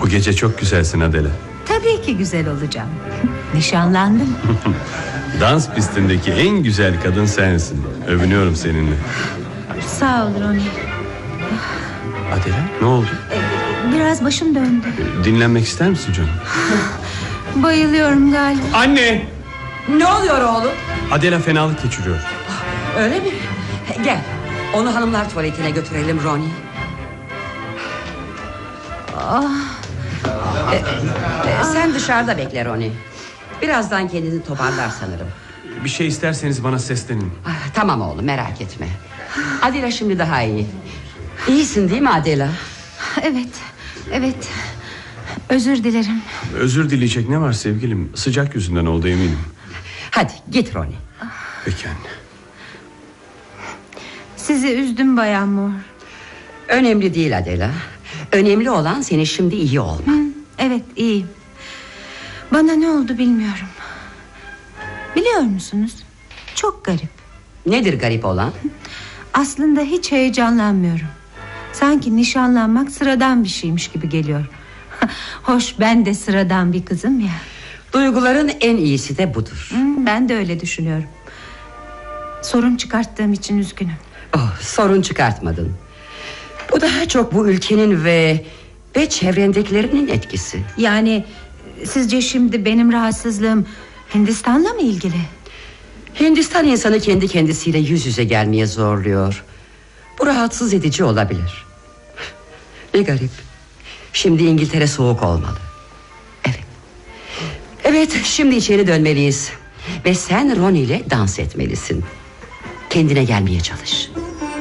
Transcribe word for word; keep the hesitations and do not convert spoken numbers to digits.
Bu gece çok güzelsin Adela. Tabii ki güzel olacağım. Nişanlandım. Dans pistindeki en güzel kadın sensin. Övünüyorum seninle. Sağ ol Ronnie. Adela, ne oldu? Biraz başım döndü. Dinlenmek ister misin canım? Bayılıyorum galiba. Anne! Ne oluyor oğlum? Adela fenalık geçiriyor. Öyle mi? Gel, onu hanımlar tuvaletine götürelim Ronnie. Ah. Ee, e, sen dışarıda bekle Ronnie. Birazdan kendini toparlar sanırım. Bir şey isterseniz bana seslenin. Ah, tamam oğlum, merak etme. Adela şimdi daha iyi. İyisin değil mi Adela? Evet, evet. Özür dilerim. Özür dileyecek ne var sevgilim? Sıcak yüzünden oldu eminim. Hadi git Ronnie. Peki anne. Sizi üzdüm Bayan Moore. Önemli değil Adela. Önemli olan senin şimdi iyi olman. Hı, evet, iyiyim. Bana ne oldu bilmiyorum. Biliyor musunuz? Çok garip. Nedir garip olan? Aslında hiç heyecanlanmıyorum. Sanki nişanlanmak sıradan bir şeymiş gibi geliyor. Hoş, ben de sıradan bir kızım ya. Duyguların en iyisi de budur. Hı, ben de öyle düşünüyorum. Sorun çıkarttığım için üzgünüm. Oh, sorun çıkartmadın. Bu daha çok bu ülkenin ve ve çevrendekilerinin etkisi. Yani sizce şimdi benim rahatsızlığım Hindistan'la mı ilgili? Hindistan insanı kendi kendisiyle yüz yüze gelmeye zorluyor. Bu rahatsız edici olabilir. Ne garip. Şimdi İngiltere soğuk olmalı. Evet. Evet, şimdi içeri dönmeliyiz. Ve sen Ronnie ile dans etmelisin. Kendine gelmeye çalış.